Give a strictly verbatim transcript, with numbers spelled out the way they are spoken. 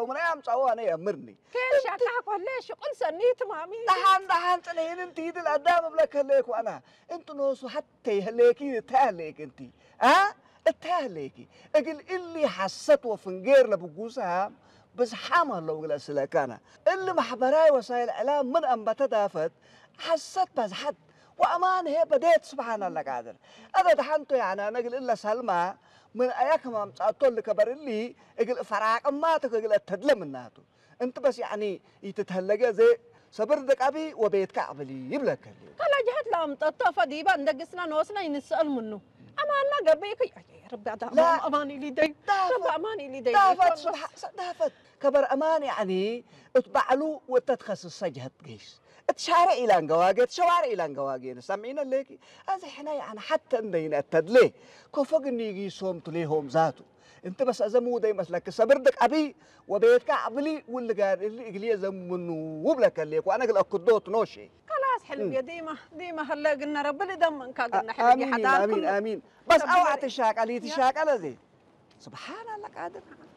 لو من أيام صواني يأمرني كيف شاكاك ولا شغل سنيت مامي دحان دحان تلين انت يد الأدام بلك هليك وأنا انت نوسو حتى هليكي تهليك انت ها تهليكي اقل اللي حست وفنجير لبقوسها بس حامل لو قل سلكانا اللي محبراي وسائل الإعلام من أن بتدافت حست بس حد وأمان هي بديت سبحان الله قادر هذا دحانتو يعني أنا أقول إلا سلمى من أياك ما أقول لك بر اللي أقول فراق أما تقول التدلم الناتو أنت بس يعني يتتهلقى زي صبرتك أبي وبيتك أبلي يبلك اللي كلا جهت لهم تطفى دي بندقسنا نوصنا ينسأل منه أمان ما قبيك يا ربي لا. أماني لي دي دافت. رب أماني لي دي دافت سبحان دافت كبر أمان يعني اتبعلو وتتخصص سجهت قيس تشارع إلى انقواقي تشوارع إلى انقواقي سامعين الليكي هذا إحنا يعني حتى ندينا التدلي كوفق نيجي صوم تليهم ذاته انت بس ازمو داي مسلك صبرتك ابي وبيتك عبلي واللي قال اللي قال زمنو وبلك الليك وانا قال اكدوت نوشي خلاص حلو يا ديما ديما هلا قلنا رب اللي دمك قلنا حلو امين امين امين بس اوعى تشاك علي تشاك على ذي سبحان الله قادر